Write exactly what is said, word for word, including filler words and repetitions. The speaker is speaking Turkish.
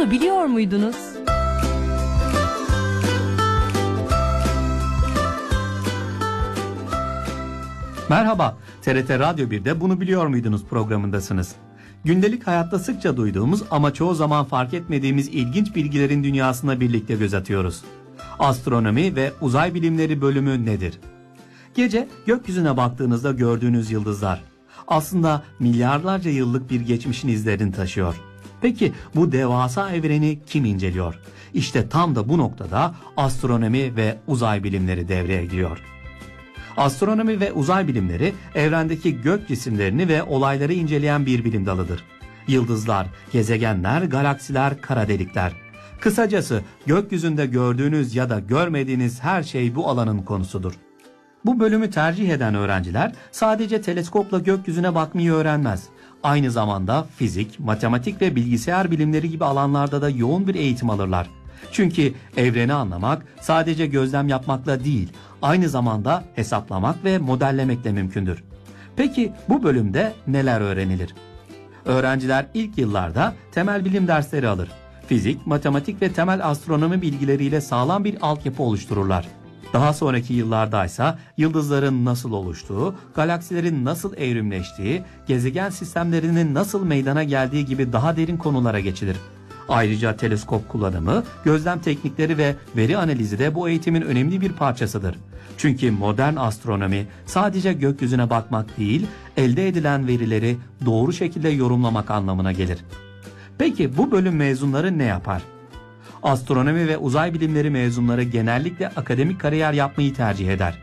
Bunu biliyor muydunuz? Merhaba, T R T Radyo bir'de Bunu Biliyor Muydunuz programındasınız. Gündelik hayatta sıkça duyduğumuz ama çoğu zaman fark etmediğimiz ilginç bilgilerin dünyasına birlikte göz atıyoruz. Astronomi ve uzay bilimleri bölümü nedir? Gece gökyüzüne baktığınızda gördüğünüz yıldızlar aslında milyarlarca yıllık bir geçmişin izlerini taşıyor. Peki bu devasa evreni kim inceliyor? İşte tam da bu noktada astronomi ve uzay bilimleri devreye giriyor. Astronomi ve uzay bilimleri evrendeki gök cisimlerini ve olayları inceleyen bir bilim dalıdır. Yıldızlar, gezegenler, galaksiler, kara delikler. Kısacası gökyüzünde gördüğünüz ya da görmediğiniz her şey bu alanın konusudur. Bu bölümü tercih eden öğrenciler sadece teleskopla gökyüzüne bakmayı öğrenmez. Aynı zamanda fizik, matematik ve bilgisayar bilimleri gibi alanlarda da yoğun bir eğitim alırlar. Çünkü evreni anlamak sadece gözlem yapmakla değil, aynı zamanda hesaplamak ve modellemekle mümkündür. Peki bu bölümde neler öğrenilir? Öğrenciler ilk yıllarda temel bilim dersleri alır. Fizik, matematik ve temel astronomi bilgileriyle sağlam bir altyapı oluştururlar. Daha sonraki yıllarda ise yıldızların nasıl oluştuğu, galaksilerin nasıl evrimleştiği, gezegen sistemlerinin nasıl meydana geldiği gibi daha derin konulara geçilir. Ayrıca teleskop kullanımı, gözlem teknikleri ve veri analizi de bu eğitimin önemli bir parçasıdır. Çünkü modern astronomi sadece gökyüzüne bakmak değil, elde edilen verileri doğru şekilde yorumlamak anlamına gelir. Peki bu bölüm mezunları ne yapar? Astronomi ve uzay bilimleri mezunları genellikle akademik kariyer yapmayı tercih eder.